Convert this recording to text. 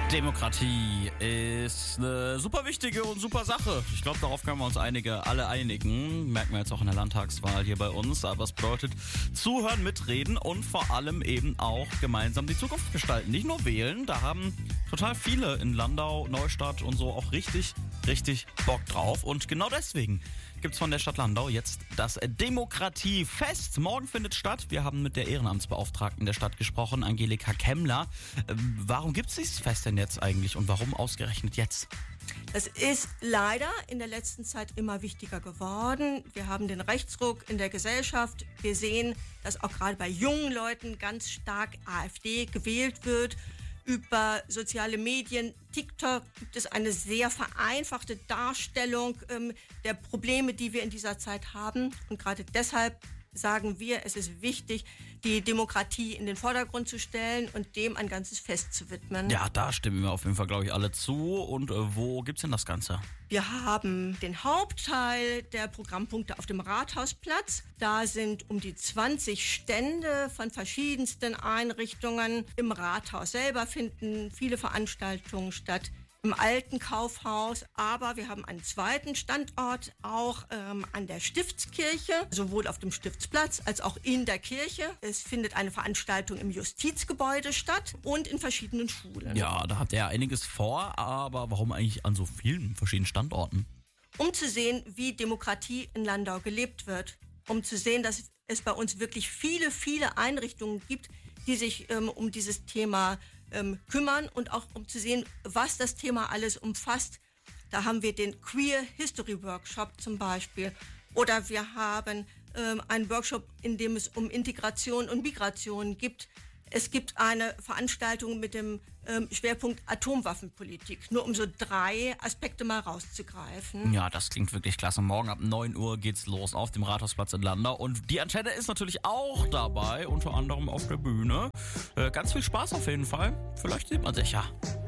Demokratie ist eine super wichtige und super Sache. Ich glaube, darauf können wir uns alle einigen. Merken wir jetzt auch in der Landtagswahl hier bei uns. Aber es bedeutet zuhören, mitreden und vor allem eben auch gemeinsam die Zukunft gestalten. Nicht nur wählen, da haben total viele in Landau, Neustadt und so auch richtig Bock drauf. Und genau deswegen gibt's von der Stadt Landau jetzt das Demokratiefest. Morgen findet statt. Wir haben mit der Ehrenamtsbeauftragten der Stadt gesprochen, Angelika Kemmler. Warum gibt's dieses Fest denn jetzt eigentlich und warum ausgerechnet jetzt? Es ist leider in der letzten Zeit immer wichtiger geworden. Wir haben den Rechtsruck in der Gesellschaft. Wir sehen, dass auch gerade bei jungen Leuten ganz stark AfD gewählt wird. Über soziale Medien, TikTok, gibt es eine sehr vereinfachte Darstellung der Probleme, die wir in dieser Zeit haben. Und gerade deshalb sagen wir, es ist wichtig, die Demokratie in den Vordergrund zu stellen und dem ein ganzes Fest zu widmen. Ja, da stimmen wir auf jeden Fall, glaube ich, alle zu. Und wo gibt's denn das Ganze? Wir haben den Hauptteil der Programmpunkte auf dem Rathausplatz. Da sind um die 20 Stände von verschiedensten Einrichtungen. Im Rathaus selber finden viele Veranstaltungen statt. Im alten Kaufhaus, aber wir haben einen zweiten Standort auch an der Stiftskirche, sowohl auf dem Stiftsplatz als auch in der Kirche. Es findet eine Veranstaltung im Justizgebäude statt und in verschiedenen Schulen. Ja, da habt ihr ja einiges vor, aber warum eigentlich an so vielen verschiedenen Standorten? Um zu sehen, wie Demokratie in Landau gelebt wird, um zu sehen, dass es bei uns wirklich viele Einrichtungen gibt, die sich um dieses Thema kümmern und auch um zu sehen, was das Thema alles umfasst. Da haben wir den Queer History Workshop zum Beispiel. Oder wir haben einen Workshop, in dem es um Integration und Migration gibt. Es gibt eine Veranstaltung mit dem Schwerpunkt Atomwaffenpolitik, nur um so 3 Aspekte mal rauszugreifen. Ja, das klingt wirklich klasse. Morgen ab 9 Uhr geht's los auf dem Rathausplatz in Landau. Und die Antenne ist natürlich auch dabei, unter anderem auf der Bühne. Ganz viel Spaß auf jeden Fall. Vielleicht sieht man sich ja.